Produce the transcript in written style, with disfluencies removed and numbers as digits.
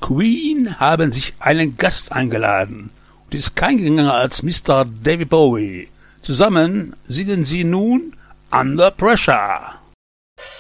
Queen haben sich einen Gast eingeladen und ist kein geringerer als Mr. David Bowie. Zusammen singen sie nun Under Pressure.